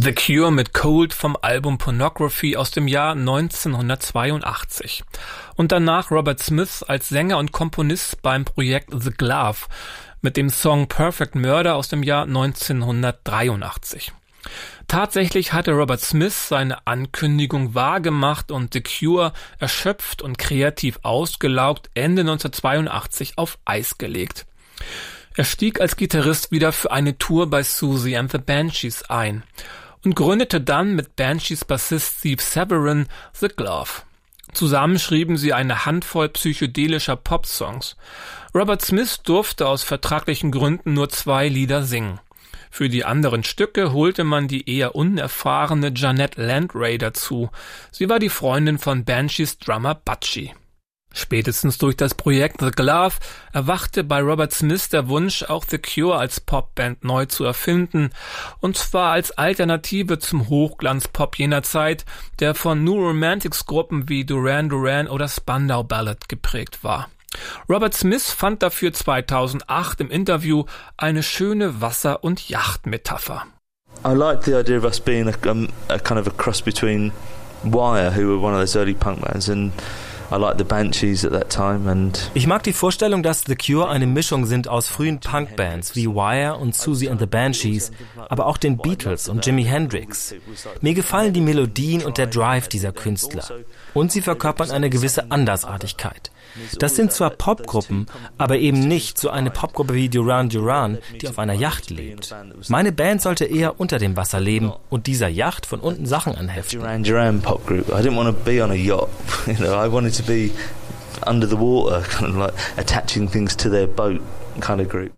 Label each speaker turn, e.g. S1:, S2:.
S1: The Cure mit Cold vom Album Pornography aus dem Jahr 1982. Und danach Robert Smith als Sänger und Komponist beim Projekt The Glove mit dem Song Perfect Murder aus dem Jahr 1983. Tatsächlich hatte Robert Smith seine Ankündigung wahrgemacht und The Cure, erschöpft und kreativ ausgelaugt, Ende 1982 auf Eis gelegt. Er stieg als Gitarrist wieder für eine Tour bei Siouxsie and the Banshees ein und gründete dann mit Banshees Bassist Steve Severin The Glove. Zusammen schrieben sie eine Handvoll psychedelischer Popsongs. Robert Smith durfte aus vertraglichen Gründen nur 2 Lieder singen. Für die anderen Stücke holte man die eher unerfahrene Jeanette Landray dazu. Sie war die Freundin von Banshees Drummer Butchie. Spätestens durch das Projekt The Glove erwachte bei Robert Smith der Wunsch, auch The Cure als Popband neu zu erfinden, und zwar als Alternative zum Hochglanzpop jener Zeit, der von New Romantics-Gruppen wie Duran Duran oder Spandau Ballet geprägt war. Robert Smith fand dafür 2008 im Interview eine schöne Wasser- und Yachtmetapher.
S2: I liked the idea of us being a kind of a cross between Wire, who were one of those early punk bands, and I liked the Banshees at that time. And
S3: ich mag die Vorstellung, dass The Cure eine Mischung sind aus frühen Punkbands wie Wire und Siouxsie and the Banshees, aber auch den Beatles und Jimi Hendrix. Mir gefallen die Melodien und der Drive dieser Künstler. Und sie verkörpern eine gewisse Andersartigkeit. Das sind zwar Popgruppen, aber eben nicht so eine Popgruppe wie Duran Duran, die auf einer Yacht lebt. Meine Band sollte eher unter dem Wasser leben und dieser Yacht von unten Sachen anheften.
S2: Duran Duran pop group. I didn't want to be on a yacht. I wanted to be under the water, kind of like attaching things to their boat kind of group.